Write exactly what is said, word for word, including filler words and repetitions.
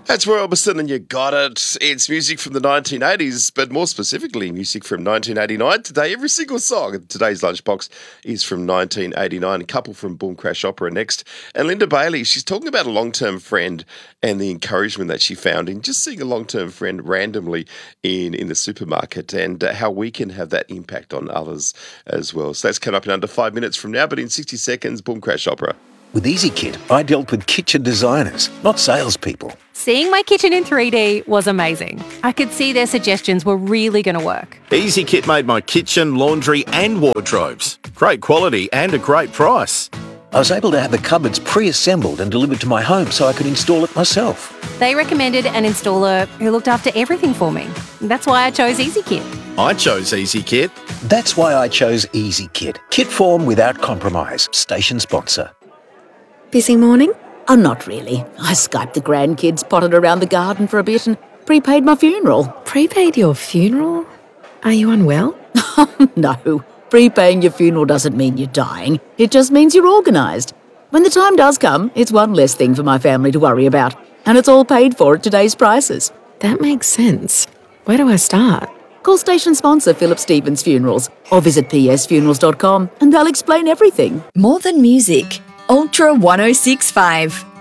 That's Roy Orbison and You Got It. It's music from the nineteen eighties, but more specifically, music from nineteen eighty-nine. Today, every single song in today's Lunchbox is from nineteen eighty-nine. A couple from Boom Crash Opera next. And Linda Bailey, she's talking about a long-term friend and the encouragement that she found in just seeing a long-term friend randomly in, in the supermarket and uh, how we can have that impact on others as well. So that's coming up in under five minutes from now, but in sixty seconds, Boom Crash Opera. With EasyKit, I dealt with kitchen designers, not salespeople. Seeing my kitchen in three D was amazing. I could see their suggestions were really going to work. EasyKit made my kitchen, laundry and wardrobes. Great quality and a great price. I was able to have the cupboards pre-assembled and delivered to my home so I could install it myself. They recommended an installer who looked after everything for me. That's why I chose EasyKit. I chose EasyKit. That's why I chose EasyKit. Kit form without compromise. Station sponsor. Busy morning? Oh, not really. I Skyped the grandkids, potted around the garden for a bit and prepaid my funeral. Prepaid your funeral? Are you unwell? No. Prepaying your funeral doesn't mean you're dying. It just means you're organised. When the time does come, it's one less thing for my family to worry about. And it's all paid for at today's prices. That makes sense. Where do I start? Call station sponsor Philip Stevens Funerals or visit p s funerals dot com and they'll explain everything. More than music. Ultra one oh six point five.